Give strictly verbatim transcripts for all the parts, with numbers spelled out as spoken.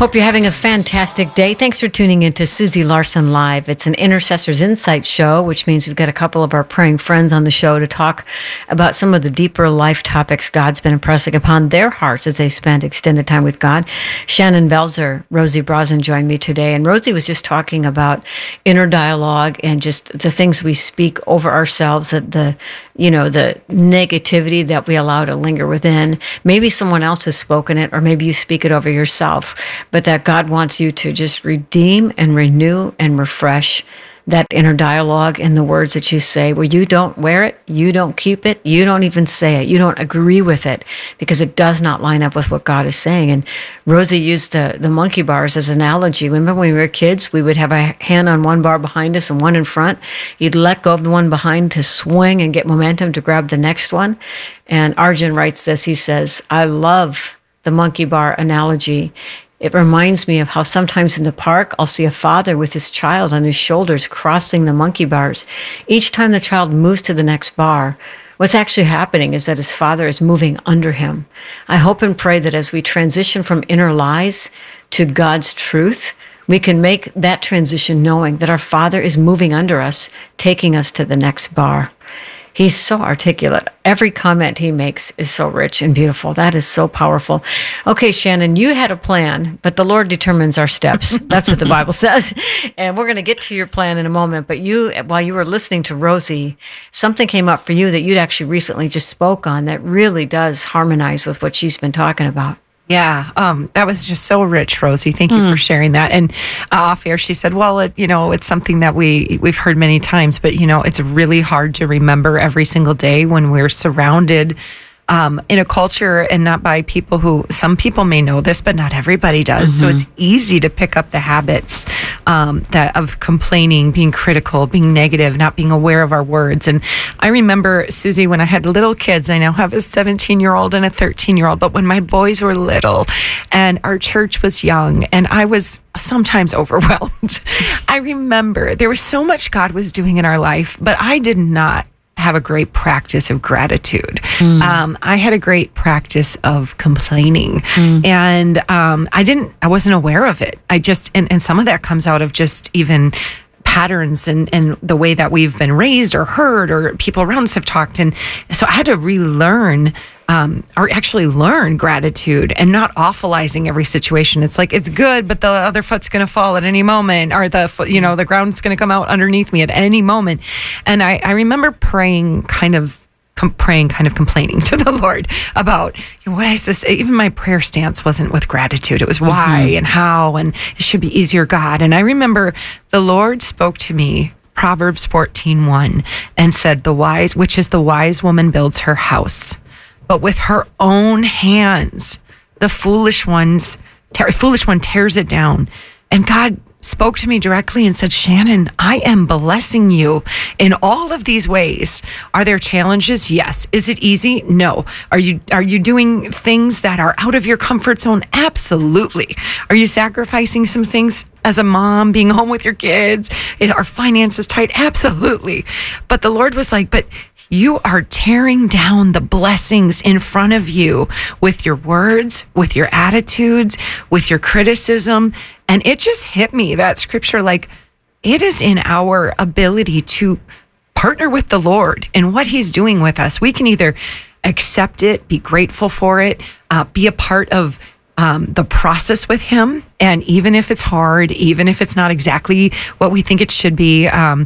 Hope you're having a fantastic day. Thanks for tuning in to Susie Larson Live. It's an Intercessors Insight show, which means we've got a couple of our praying friends on the show to talk about some of the deeper life topics God's been impressing upon their hearts as they spend extended time with God. Shannon Belzer, Rosie Brosnan joined me today, and Rosie was just talking about inner dialogue and just the things we speak over ourselves, that the, you know, the negativity that we allow to linger within. Maybe someone else has spoken it, or maybe you speak it over yourself. But that God wants you to just redeem and renew and refresh that inner dialogue in the words that you say, where you don't wear it, you don't keep it, you don't even say it, you don't agree with it, because it does not line up with what God is saying. And Rosie used the, the monkey bars as an analogy. Remember when we were kids, we would have a hand on one bar behind us and one in front. You'd let go of the one behind to swing and get momentum to grab the next one. And Arjun writes this, he says, I love the monkey bar analogy. It reminds me of how sometimes in the park, I'll see a father with his child on his shoulders crossing the monkey bars. Each time the child moves to the next bar, what's actually happening is that his father is moving under him. I hope and pray that as we transition from inner lies to God's truth, we can make that transition knowing that our Father is moving under us, taking us to the next bar. He's so articulate. Every comment he makes is so rich and beautiful. That is so powerful. Okay, Shannon, you had a plan, but the Lord determines our steps. That's what the Bible says. And we're going to get to your plan in a moment. But you, while you were listening to Rosie, something came up for you that you'd actually recently just spoke on that really does harmonize with what she's been talking about. Yeah, um, that was just so rich, Rosie. Thank you mm. for sharing that. And uh, off air, she said, well, it, you know, it's something that we, we've heard many times, but, you know, it's really hard to remember every single day when we're surrounded um, in a culture and not by people who, some people may know this, but not everybody does. Mm-hmm. So it's easy to pick up the habits um, that of complaining, being critical, being negative, not being aware of our words. And I remember, Susie, when I had little kids, I now have a seventeen-year-old and a thirteen-year-old, but when my boys were little and our church was young and I was sometimes overwhelmed, I remember there was so much God was doing in our life, but I did not have a great practice of gratitude. Mm. Um, I had a great practice of complaining mm. and um, I didn't, I wasn't aware of it. I just, and, and some of that comes out of just even patterns and, and the way that we've been raised or heard or people around us have talked. And so I had to relearn um, or actually learn gratitude and not awfulizing every situation. It's like, it's good, but the other foot's going to fall at any moment, or the foot, you know, the ground's going to come out underneath me at any moment. And I, I remember praying kind of Com- praying, kind of complaining to the Lord about, you know, what is this? Even my prayer stance wasn't with gratitude. It was why mm-hmm. and how, and it should be easier, God. And I remember the Lord spoke to me, Proverbs fourteen one, and said, the wise, which is the wise woman builds her house, but with her own hands, the foolish ones, te- foolish one tears it down. And God spoke to me directly and said, Shannon, I am blessing you in all of these ways. Are there challenges? Yes. Is it easy? No. Are you are you doing things that are out of your comfort zone? Absolutely. Are you sacrificing some things as a mom, being home with your kids? Are finances tight? Absolutely. But the Lord was like, but you are tearing down the blessings in front of you with your words, with your attitudes, with your criticism. And it just hit me, that scripture, like it is in our ability to partner with the Lord in what he's doing with us. We can either accept it, be grateful for it, uh, be a part of um, the process with him. And even if it's hard, even if it's not exactly what we think it should be, um,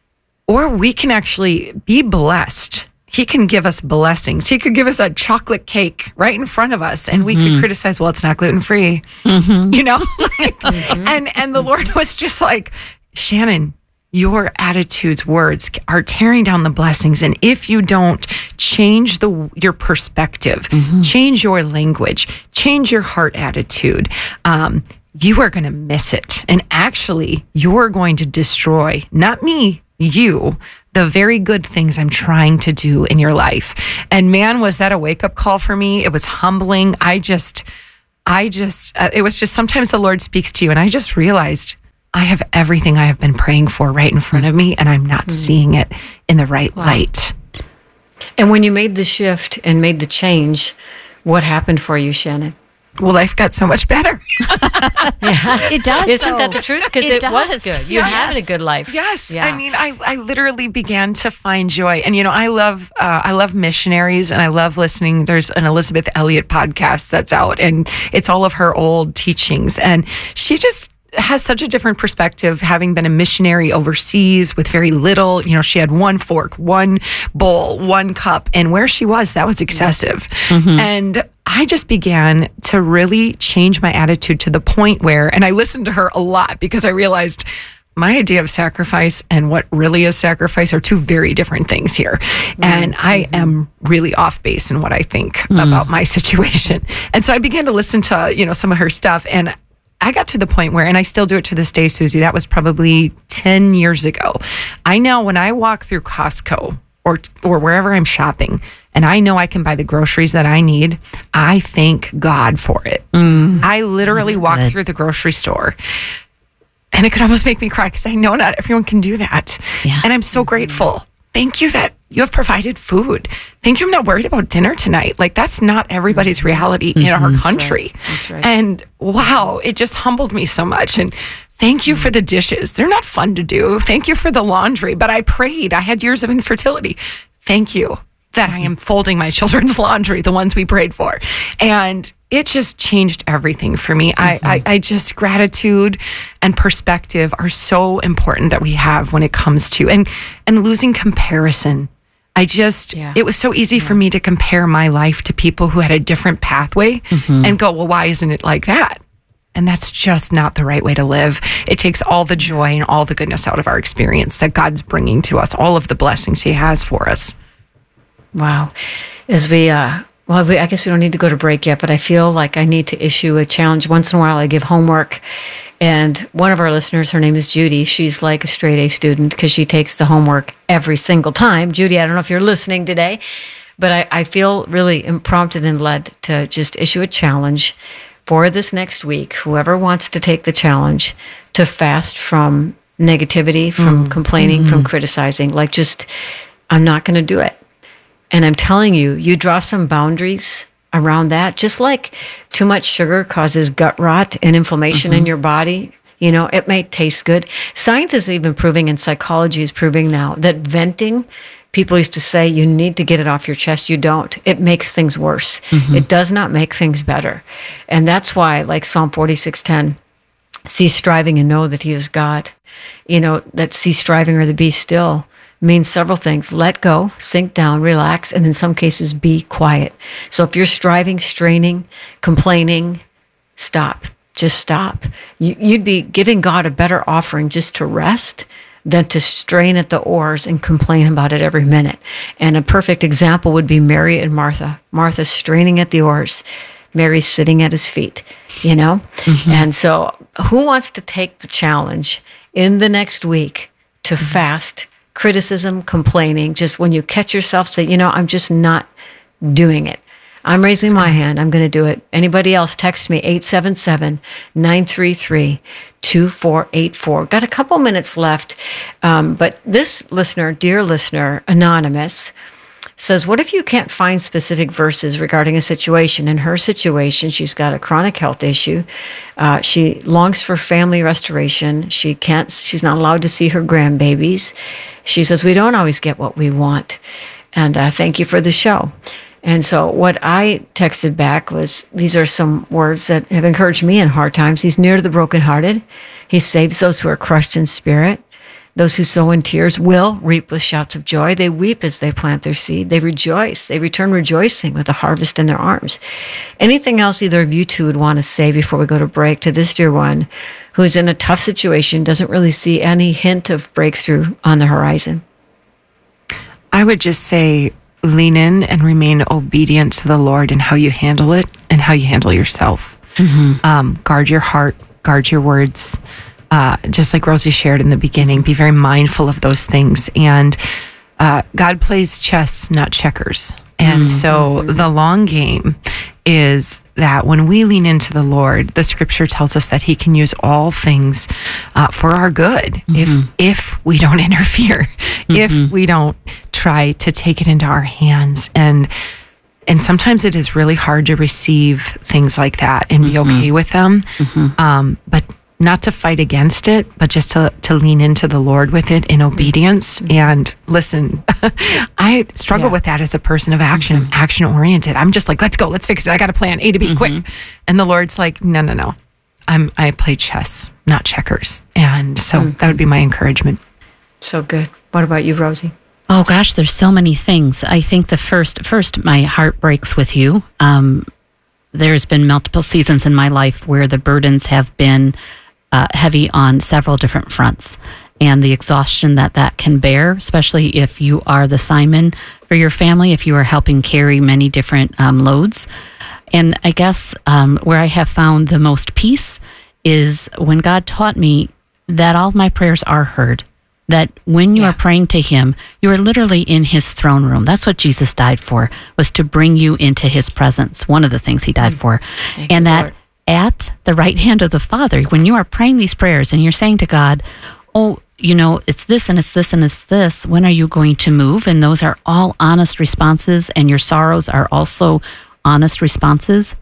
or we can actually be blessed. He can give us blessings. He could give us a chocolate cake right in front of us, and we mm-hmm. could criticize, well, it's not gluten-free, mm-hmm. you know? like, mm-hmm. And and the Lord was just like, Shannon, your attitudes, words are tearing down the blessings. And if you don't change the your perspective, mm-hmm. change your language, change your heart attitude, um, you are going to miss it. And actually, you're going to destroy, not me, you, the very good things I'm trying to do in your life. And man, was that a wake-up call for me. It was humbling. I just, I just, uh, it was just sometimes the Lord speaks to you and I just realized I have everything I have been praying for right in front of me and I'm not mm. seeing it in the right wow. light. And when you made the shift and made the change, what happened for you, Shannon? well, life got so much better. Yeah, it does. Isn't though. that the truth? Because It it, was does. good. You Yes. had a good life. Yes, Yeah. I mean, I, I literally began to find joy, and you know, I love uh, I love missionaries, and I love listening. There's an Elizabeth Elliot podcast that's out, and it's all of her old teachings, and she just has such a different perspective, having been a missionary overseas with very little. You know, she had one fork, one bowl, one cup, and where she was, that was excessive. Mm-hmm. And I just began to really change my attitude to the point where, and I listened to her a lot because I realized my idea of sacrifice and what really is sacrifice are two very different things here. Mm-hmm. And I am really off base in what I think mm-hmm. about my situation. And so I began to listen to, you know, some of her stuff, and I got to the point where, and I still do it to this day, Susie, that was probably ten years ago. I know when I walk through Costco or or wherever I'm shopping, and I know I can buy the groceries that I need, I thank God for it. Mm, I literally walk good. through the grocery store, and it could almost make me cry because I know not everyone can do that. Yeah. And I'm so grateful. Thank you that you have provided food. Thank you I'm not worried about dinner tonight. Like, that's not everybody's reality mm-hmm. in our country. That's right. That's right. And wow, it just humbled me so much. And thank you for the dishes. They're not fun to do. Thank you for the laundry. But I prayed. I had years of infertility. Thank you that I am folding my children's laundry, the ones we prayed for. And it just changed everything for me. Mm-hmm. I, I, I just, gratitude and perspective are so important that we have when it comes to, and, and losing comparison. I just, yeah. it was so easy yeah. for me to compare my life to people who had a different pathway mm-hmm. and go, well, why isn't it like that? And that's just not the right way to live. It takes all the joy and all the goodness out of our experience that God's bringing to us, all of the blessings he has for us. Wow. As we, uh, well, we, I guess we don't need to go to break yet, but I feel like I need to issue a challenge. Once in a while, I give homework. And one of our listeners, her name is Judy. She's like a straight A student because she takes the homework every single time. Judy, I don't know if you're listening today, but I, I feel really prompted and led to just issue a challenge for this next week. Whoever wants to take the challenge to fast from negativity, from mm. complaining, mm-hmm. from criticizing, like just, I'm not going to do it. And I'm telling you, you draw some boundaries around that, just like too much sugar causes gut rot and inflammation mm-hmm. in your body. You know, it may taste good. Science is even proving, and psychology is proving now, that venting, people used to say you need to get it off your chest. You don't. It makes things worse. Mm-hmm. It does not make things better. And that's why, like Psalm forty-six ten, cease striving and know that he is God. You know, that cease striving or to be still means several things. Let go, sink down, relax, and in some cases, be quiet. So if you're striving, straining, complaining, stop. Just stop. You, you'd be giving God a better offering just to rest than to strain at the oars and complain about it every minute. And a perfect example would be Mary and Martha. Martha straining at the oars, Mary sitting at his feet, you know? Mm-hmm. And so who wants to take the challenge in the next week to mm-hmm. fast, criticism, complaining, just when you catch yourself, say, you know, I'm just not doing it. I'm raising my hand. I'm going to do it. Anybody else, text me, eight seven seven, nine three three, two four eight four. Got a couple minutes left. Um, but this listener, dear listener, Anonymous, says, what if you can't find specific verses regarding a situation? In her situation, she's got a chronic health issue. Uh, she longs for family restoration. She can't, she's not allowed to see her grandbabies. She says, we don't always get what we want. And uh, thank you for the show. And so what I texted back was, these are some words that have encouraged me in hard times. He's near to the brokenhearted. He saves those who are crushed in spirit. Those who sow in tears will reap with shouts of joy. They weep as they plant their seed. They rejoice. They return rejoicing with a harvest in their arms. Anything else either of you two would want to say before we go to break to this dear one who's in a tough situation, doesn't really see any hint of breakthrough on the horizon? I would just say, lean in and remain obedient to the Lord in how you handle it and how you handle yourself. Mm-hmm. Um, guard your heart, guard your words. Uh, just like Rosie shared in the beginning, be very mindful of those things. And uh, God plays chess, not checkers. And mm-hmm. so the long game is that when we lean into the Lord, the scripture tells us that he can use all things uh, for our good mm-hmm. if if we don't interfere, mm-hmm. if we don't try to take it into our hands. And and sometimes it is really hard to receive things like that and be Mm-hmm. okay with them. Mm-hmm. Um, but not to fight against it, but just to, to lean into the Lord with it in obedience. Mm-hmm. And listen, I struggle Yeah. with that as a person of action. Mm-hmm. I'm action oriented. I'm just like, let's go, let's fix it. I got a plan, A to B, quick. And the Lord's like, no, no, no. I'm, I play chess, not checkers. And so Mm-hmm. that would be my encouragement. So good. What about you, Rosie? Oh gosh, there's so many things. I think the first, first, my heart breaks with you. Um, there's been multiple seasons in my life where the burdens have been uh, heavy on several different fronts, and the exhaustion that that can bear, especially if you are the Simon for your family, if you are helping carry many different um, loads. And I guess um, where I have found the most peace is when God taught me that all of my prayers are heard. That when you Yeah. are praying to him, you are literally in his throne room. That's what Jesus died for, was to bring you into his presence. One of the things he died for. Thank and you, that Lord. at the right hand of the Father, when you are praying these prayers and you're saying to God, oh, you know, it's this and it's this and it's this, when are you going to move? And those are all honest responses, and your sorrows are also honest responses.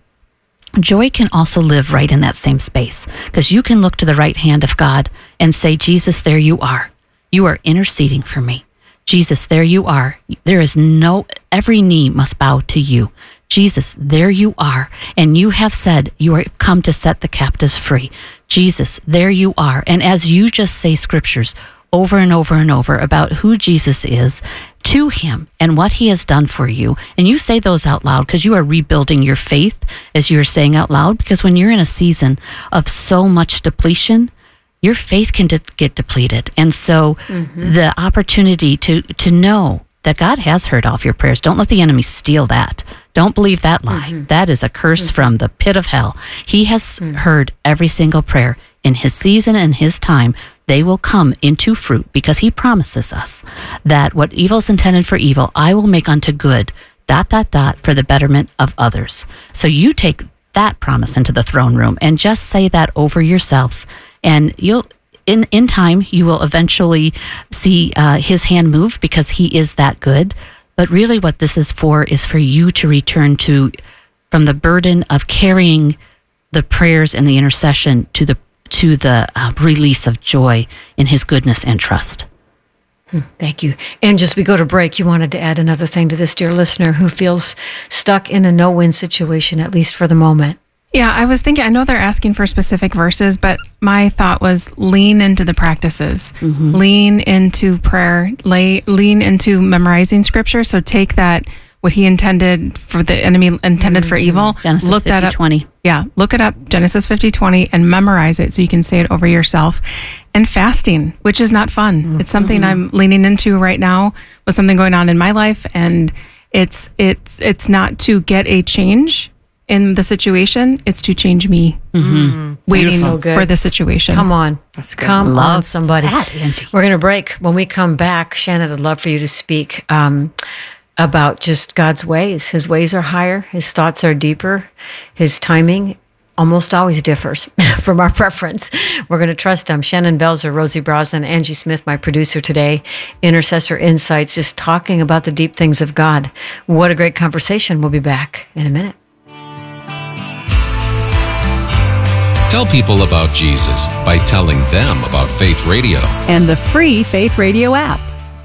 Joy can also live right in that same space, because you can look to the right hand of God and say, Jesus, there you are. You are interceding for me. Jesus, there you are. There is no, every knee must bow to you. Jesus, there you are. And you have said you are come to set the captives free. Jesus, there you are. And as you just say scriptures over and over and over about who Jesus is to him and what he has done for you, and you say those out loud because you are rebuilding your faith as you're saying out loud, because when you're in a season of so much depletion, your faith can de- get depleted. And so mm-hmm. the opportunity to to know that God has heard all of your prayers. Don't let the enemy steal that. Don't believe that lie. Mm-hmm. That is a curse mm-hmm. from the pit of hell. He has mm-hmm. heard every single prayer. In his season and his time, they will come into fruit, because he promises us that what evil is intended for evil, I will make unto good, dot, dot, dot, for the betterment of others. So you take that promise into the throne room and just say that over yourself. And you'll, in, in time, you will eventually see uh, his hand move, because he is that good. But really what this is for is for you to return to, from the burden of carrying the prayers and the intercession to the to the uh, release of joy in his goodness and trust. Hmm, thank you. And just we go to break, you wanted to add another thing to this dear listener who feels stuck in a no-win situation, at least for the moment. Yeah, I was thinking, I know they're asking for specific verses, but my thought was lean into the practices, mm-hmm. lean into prayer, lay, lean into memorizing scripture. So take that, what he intended for the enemy intended mm-hmm. for evil. Genesis look that up. twenty. Yeah, look it up, Genesis fifty twenty, and memorize it so you can say it over yourself. And fasting, which is not fun. Mm-hmm. It's something I'm leaning into right now with something going on in my life, and it's it's it's not to get a change in the situation, it's to change me. Mm-hmm. Waiting so for the situation. Come on. That's good. Come Love on, somebody. that, Angie. We're going to break. When we come back, Shannon, I'd love for you to speak um, about just God's ways. His ways are higher. His thoughts are deeper. His timing almost always differs from our preference. We're going to trust him. Shannon Belzer, Rosie Brosnan, Angie Smith, my producer today, Intercessor Insights, just talking about the deep things of God. What a great conversation. We'll be back in a minute. Tell people about Jesus by telling them about Faith Radio. And the free Faith Radio app.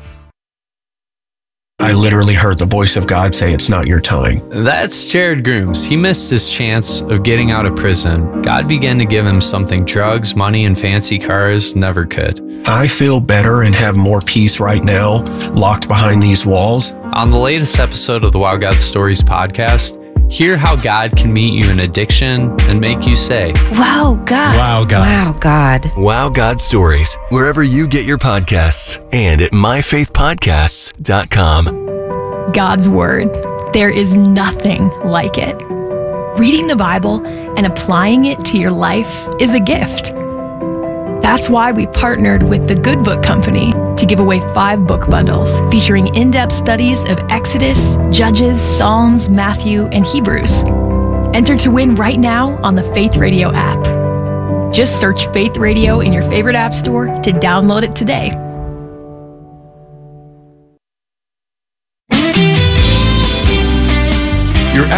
I literally heard the voice of God say, it's not your time. That's Jared Grooms. He missed his chance of getting out of prison. God began to give him something drugs, money, and fancy cars never could. I feel better and have more peace right now, locked behind these walls. On the latest episode of the Wow God Stories podcast, hear how God can meet you in addiction and make you say, Wow, God. Wow, God. Wow, God. Wow, God Stories, wherever you get your podcasts and at my faith podcasts dot com. God's Word. There is nothing like it. Reading the Bible and applying it to your life is a gift. That's why we partnered with the Good Book Company to give away five book bundles featuring in-depth studies of Exodus, Judges, Psalms, Matthew, and Hebrews. Enter to win right now on the Faith Radio app. Just search Faith Radio in your favorite app store to download it today.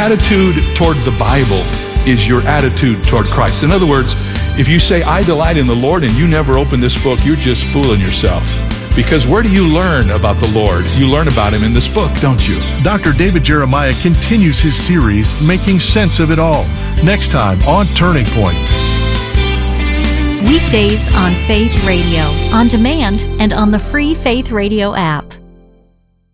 attitude toward the Bible is your attitude toward Christ. In other words, if you say, I delight in the Lord, and you never open this book, you're just fooling yourself. Because where do you learn about the Lord? You learn about Him in this book, don't you? Doctor David Jeremiah continues his series, Making Sense of It All, next time on Turning Point. Weekdays on Faith Radio, on demand and on the free Faith Radio app.